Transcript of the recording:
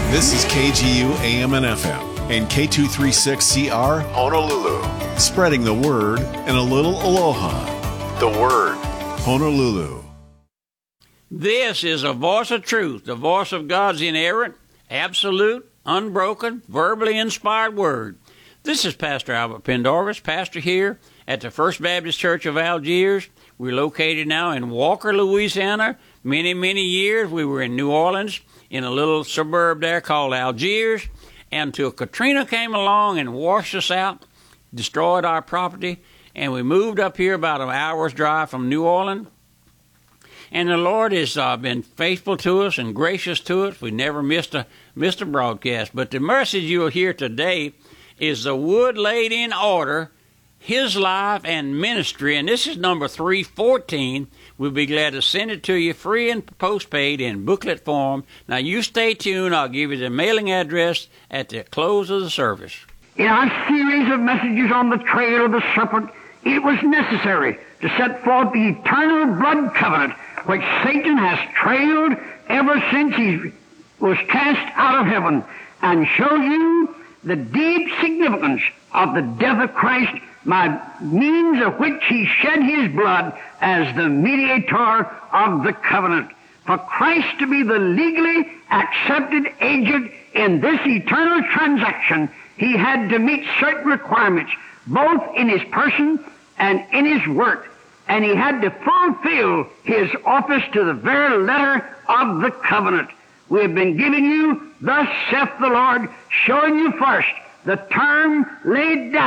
This is KGU AM and FM and K236CR Honolulu. Spreading the word and a little aloha. The word, Honolulu. This is a voice of truth, the voice of God's inerrant, absolute, unbroken, verbally inspired word. This is Pastor Albert Pendarvis, pastor here at the First Baptist Church of Algiers. We're located now in Walker, Louisiana. Many years we were in New Orleans, in a little suburb there called Algiers, until Katrina came along and washed us out, destroyed our property, and we moved up here about an hour's drive from New Orleans. And the Lord has been faithful to us and gracious to us. We never missed a broadcast. But the message you'll hear today is the wood laid in order, His life and ministry, and this is number 314. We'll be glad to send it to you free and postpaid in booklet form. Now, you stay tuned. I'll give you the mailing address at the close of the service. In our series of messages on the trail of the serpent, it was necessary to set forth the eternal blood covenant which Satan has trailed ever since he was cast out of heaven, and show you the deep significance of the death of Christ by means of which He shed His blood as the mediator of the covenant. For Christ to be the legally accepted agent in this eternal transaction, He had to meet certain requirements, both in His person and in His work. And He had to fulfill His office to the very letter of the covenant. We have been giving you, thus saith the Lord, showing you first the term laid down